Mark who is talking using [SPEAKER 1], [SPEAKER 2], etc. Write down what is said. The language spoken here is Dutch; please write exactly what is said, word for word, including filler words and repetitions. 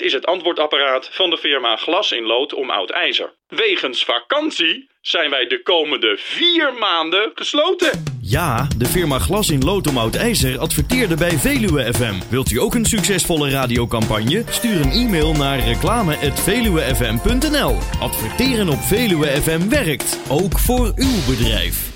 [SPEAKER 1] is het antwoordapparaat van de firma Glas in Lood om Oud IJzer. Wegens vakantie zijn wij de komende vier maanden gesloten.
[SPEAKER 2] Ja, de firma Glas in Lood om Oud IJzer adverteerde bij Veluwe F M. Wilt u ook een succesvolle radiocampagne? Stuur een e-mail naar reclame at veluwefm punt n l. Adverteren op Veluwe F M werkt, ook voor uw bedrijf.